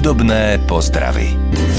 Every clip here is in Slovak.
Hudobné pozdravy.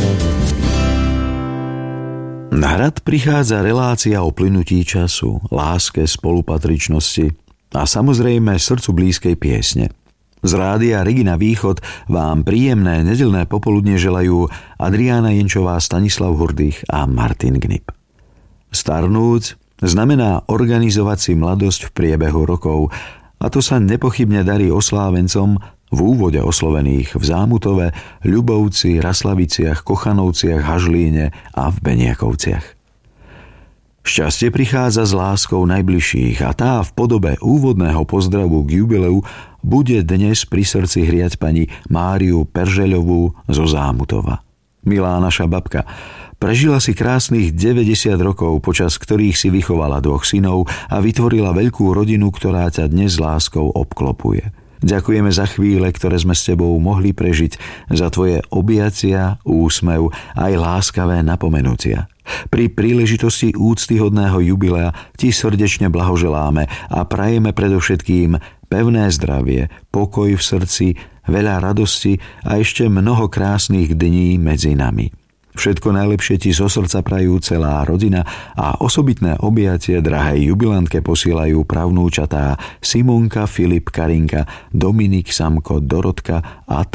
Na hrad prichádza relácia o plynutí času, láske, spolupatričnosti a samozrejme srdcu blízkej piesne. Z rádia Regina Východ vám príjemné nedeľné popoludne želajú Adriána Jenčová, Stanislav Hurdych a Martin Gnip. Starnúc znamená organizovať si mladosť v priebehu rokov, a to sa nepochybne darí oslávencom v úvode oslovených v Zámutove, Ľubovci, Raslaviciach, Kochanovciach, Hažlíne a v Beniakovciach. Šťastie prichádza s láskou najbližších a tá v podobe úvodného pozdravu k jubileu bude dnes pri srdci hriať pani Máriu Peržeľovú zo Zámutova. Milá naša babka, prežila si krásnych 90 rokov, počas ktorých si vychovala 2 synov a vytvorila veľkú rodinu, ktorá ťa dnes láskou obklopuje. Ďakujeme za chvíle, ktoré sme s tebou mohli prežiť, za tvoje objatia, úsmev aj láskavé napomenutia. Pri príležitosti úctyhodného jubilea ti srdečne blahoželáme a prajeme predovšetkým pevné zdravie, pokoj v srdci, veľa radosti a ešte mnoho krásnych dní medzi nami. Všetko najlepšie ti zo srdca prajú celá rodina a osobitné objatie drahej jubilantke posielajú pravnúčatá Simonka, Filip, Karinka, Dominik, Samko, Dorotka a